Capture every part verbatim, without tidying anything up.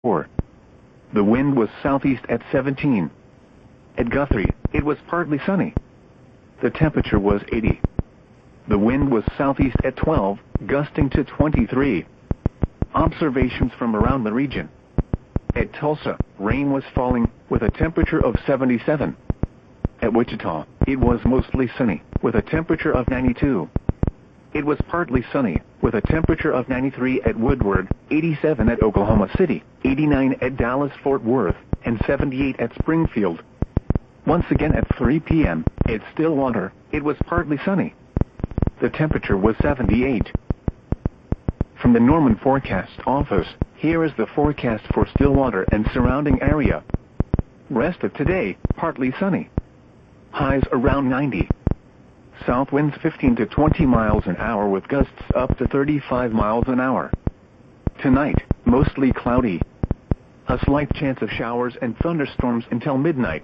four. The wind was southeast at seventeen. At Guthrie, it was partly sunny. The temperature was eighty. The wind was southeast at twelve, gusting to twenty-three. Observations from around the region. At Tulsa, rain was falling, with a temperature of seventy-seven. At Wichita, it was mostly sunny, with a temperature of ninety-two. It was partly sunny, with a temperature of ninety-three at Woodward, eighty-seven at Oklahoma City, eighty-nine at Dallas-Fort Worth, and seventy-eight at Springfield. Once again at three p m, at Stillwater, it was partly sunny. The temperature was seventy-eight. From the Norman Forecast Office, here is the forecast for Stillwater and surrounding area. Rest of today, partly sunny. Highs around ninety. South winds fifteen to twenty miles an hour with gusts up to thirty-five miles an hour. Tonight, mostly cloudy. A slight chance of showers and thunderstorms until midnight.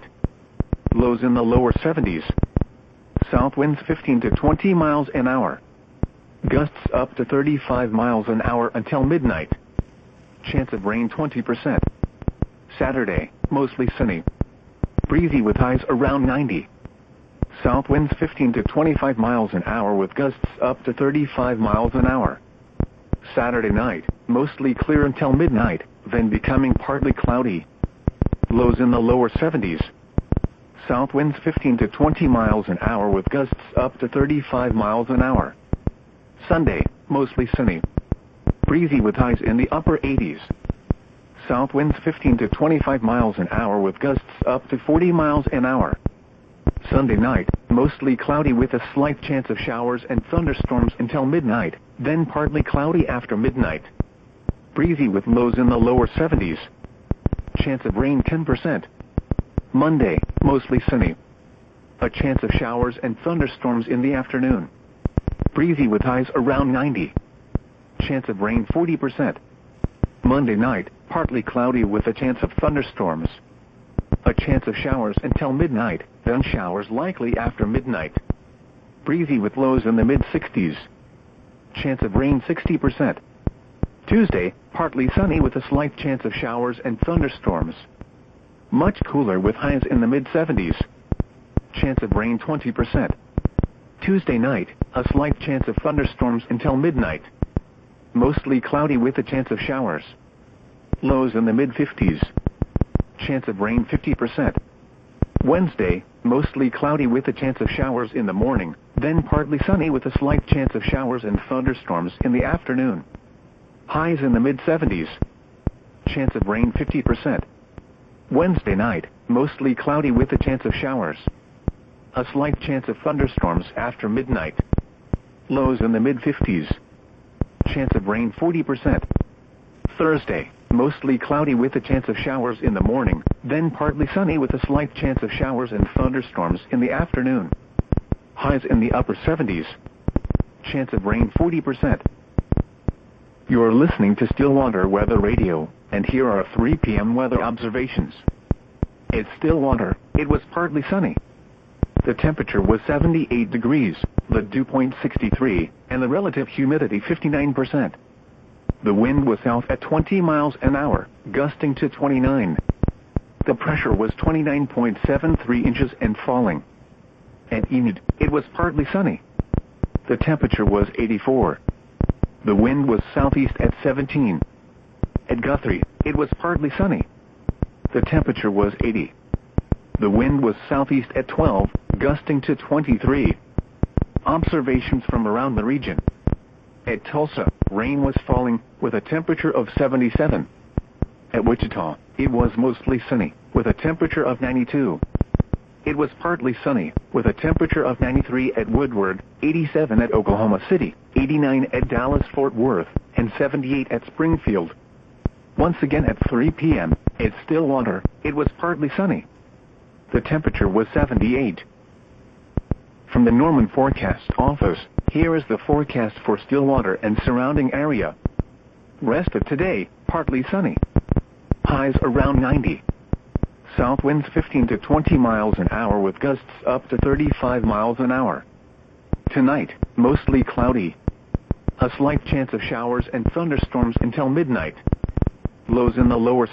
Lows in the lower seventies. South winds fifteen to twenty miles an hour. Gusts up to thirty-five miles an hour until midnight. Chance of rain twenty percent. Saturday, mostly sunny. Breezy with highs around ninety. South winds fifteen to twenty-five miles an hour with gusts up to thirty-five miles an hour. Saturday night, mostly clear until midnight, then becoming partly cloudy. Lows in the lower seventies. South winds fifteen to twenty miles an hour with gusts up to thirty-five miles an hour. Sunday, mostly sunny. Breezy with highs in the upper eighties. South winds fifteen to twenty-five miles an hour with gusts up to forty miles an hour. Sunday night, mostly cloudy with a slight chance of showers and thunderstorms until midnight, then partly cloudy after midnight. Breezy with lows in the lower seventies. Chance of rain ten percent. Monday, mostly sunny. A chance of showers and thunderstorms in the afternoon. Breezy with highs around ninety. Chance of rain forty percent. Monday night, partly cloudy with a chance of thunderstorms. A chance of showers until midnight, then showers likely after midnight. Breezy with lows in the mid-sixties. Chance of rain sixty percent. Tuesday, partly sunny with a slight chance of showers and thunderstorms. Much cooler with highs in the mid-seventies. Chance of rain twenty percent. Tuesday night, a slight chance of thunderstorms until midnight. Mostly cloudy with a chance of showers. Lows in the mid-fifties. Chance of rain fifty percent. Wednesday, mostly cloudy with a chance of showers in the morning, then partly sunny with a slight chance of showers and thunderstorms in the afternoon. Highs in the mid-seventies. Chance of rain fifty percent. Wednesday night, mostly cloudy with a chance of showers. A slight chance of thunderstorms after midnight. Lows in the mid-fifties. Chance of rain forty percent. Thursday, mostly cloudy with a chance of showers in the morning, then partly sunny with a slight chance of showers and thunderstorms in the afternoon. Highs in the upper seventies. Chance of rain forty percent. You're listening to Stillwater Weather Radio, and here are three p m weather observations. At Stillwater, it was partly sunny. The temperature was seventy-eight degrees, the dew point sixty-three, and the relative humidity fifty-nine percent. The wind was south at twenty miles an hour, gusting to twenty-nine. The pressure was twenty-nine point seven three inches and falling. At Enid, it was partly sunny. The temperature was eighty-four. The wind was southeast at seventeen. At Guthrie, it was partly sunny. The temperature was eighty. The wind was southeast at twelve, gusting to twenty-three. Observations from around the region. At Tulsa, rain was falling, with a temperature of seventy-seven. At Wichita, it was mostly sunny, with a temperature of ninety-two. It was partly sunny, with a temperature of ninety-three at Woodward, eighty-seven at Oklahoma City, eighty-nine at Dallas-Fort Worth, and seventy-eight at Springfield. Once again at three p m, at Stillwater, it was partly sunny. The temperature was seventy-eight. From the Norman Forecast Office, here is the forecast for Stillwater and surrounding area. Rest of today, partly sunny. Highs around ninety. South winds fifteen to twenty miles an hour with gusts up to thirty-five miles an hour. Tonight, mostly cloudy. A slight chance of showers and thunderstorms until midnight. Lows in the lower